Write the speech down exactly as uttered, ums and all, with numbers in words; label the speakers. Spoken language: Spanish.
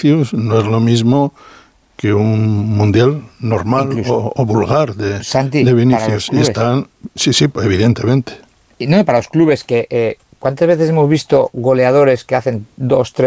Speaker 1: Vinicius no es lo mismo que un mundial normal o, o vulgar de,
Speaker 2: Santi,
Speaker 1: de Vinicius. Y están, sí, sí, evidentemente.
Speaker 2: Y no, para los clubes que... Eh, ¿cuántas veces hemos visto goleadores que hacen dos, tres